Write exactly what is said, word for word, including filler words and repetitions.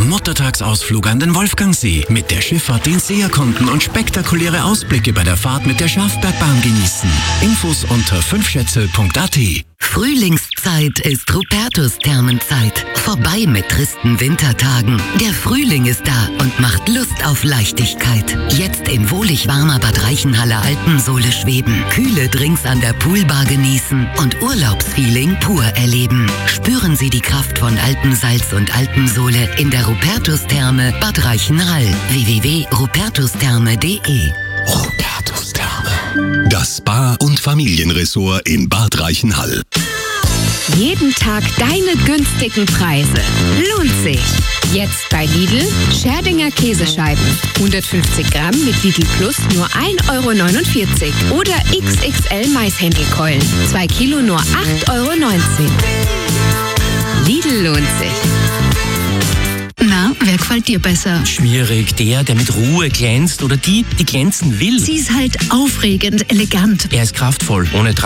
Muttertagsausflug an den Wolfgangsee. Mit der Schifffahrt den See erkunden und spektakuläre Ausblicke bei der Fahrt mit der Schafbergbahn genießen. Infos unter fünf schätze punkt a t. Frühlingszeit ist Rupertus-Thermenzeit. Vorbei mit tristen Wintertagen. Der Frühling ist da und macht Lust auf Leichtigkeit. Jetzt in wohlig warmer Bad Reichenhaller Alpensohle schweben, kühle Drinks an der Poolbar genießen und Urlaubsfeeling pur erleben. Spüren Sie die Kraft von Alpensalz und Alpensohle in der Rupertus-Therme Bad Reichenhall. w w w punkt rupertustherme punkt de Rupertus Therme. Das Spa- und Familienressort in Bad Reichenhall. Jeden Tag deine günstigen Preise. Lohnt sich. Jetzt bei Lidl Scherdinger Käsescheiben. hundertfünfzig Gramm mit Lidl Plus nur ein Euro neunundvierzig. Oder X X L Maishändelkeulen. zwei Kilo nur acht Euro neunzehn. Lidl lohnt sich. Na, wer gefällt dir besser? Schwierig. Der, der mit Ruhe glänzt oder die, die glänzen will. Sie ist halt aufregend, elegant. Er ist kraftvoll, ohne